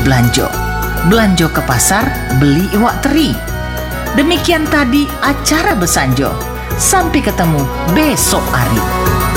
belanjo. Belanjo ke pasar, beli iwak teri. Demikian tadi acara Besanjo. Sampai ketemu besok hari.